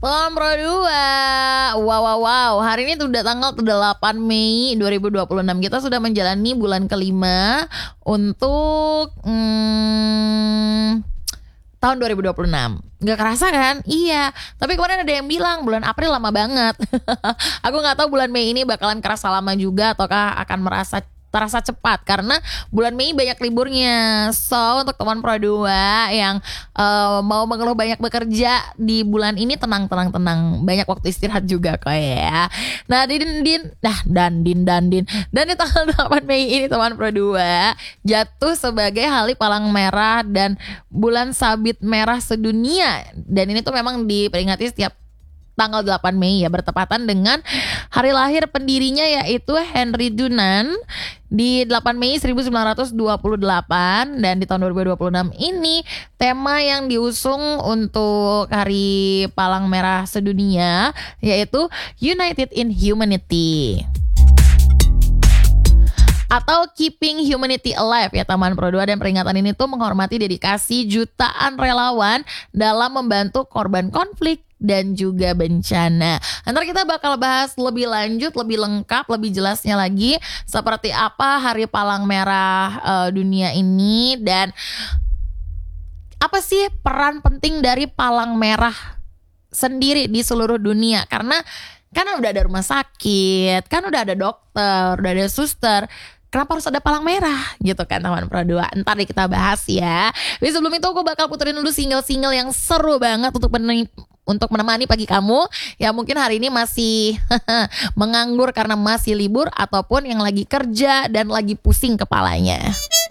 Teman Pro 2. Wow. Hari ini udah tanggal 8 Mei 2026. Kita sudah menjalani bulan kelima untuk tahun 2026. Gak kerasa kan? Iya. Tapi kemarin ada yang bilang bulan April lama banget. Aku gak tahu bulan Mei ini bakalan kerasa lama juga ataukah akan terasa cepat karena bulan Mei banyak liburnya. So untuk teman Pro 2 yang mau mengeluh banyak bekerja di bulan ini, tenang. Banyak waktu istirahat juga kok ya. Nah dan di tanggal 8 Mei ini teman Pro 2 jatuh sebagai hari palang merah dan bulan sabit merah sedunia. Dan ini tuh memang diperingati setiap tanggal 8 Mei ya, bertepatan dengan hari lahir pendirinya yaitu Henry Dunant di 8 Mei 1928. Dan di tahun 2026 ini tema yang diusung untuk Hari Palang Merah Sedunia yaitu United in Humanity atau Keeping Humanity Alive ya teman Pro 2. Dan peringatan ini tuh menghormati dedikasi jutaan relawan dalam membantu korban konflik dan juga bencana. Nanti kita bakal bahas lebih lanjut, lebih lengkap, lebih jelasnya lagi seperti apa Hari Palang Merah dunia ini dan apa sih peran penting dari palang merah sendiri di seluruh dunia. Karena kan udah ada rumah sakit, kan udah ada dokter, udah ada suster, kenapa harus ada palang merah gitu kan teman Pro 2. Ntar deh kita bahas ya. Tapi sebelum itu aku bakal puterin dulu single-single yang seru banget untuk menemani pagi kamu yang mungkin hari ini masih menganggur karena masih libur ataupun yang lagi kerja dan lagi pusing kepalanya.